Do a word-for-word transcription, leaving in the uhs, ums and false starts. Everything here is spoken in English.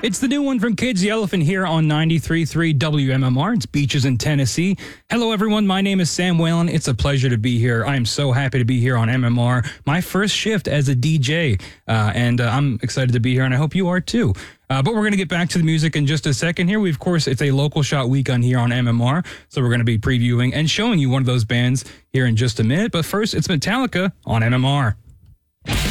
It's the new one from Kids the Elephant here on ninety-three point three W M M R. It's Beaches in Tennessee. Hello, everyone. My name is Sam Whalen. It's a pleasure to be here. I am so happy to be here on M M R. My first shift as a D J, uh, and uh, I'm excited to be here, and I hope you are too. Uh, but we're going to get back to the music in just a second here. We, of course, it's a local shot weekend here on M M R, so we're going to be previewing and showing you one of those bands here in just a minute. But first, it's Metallica on M M R.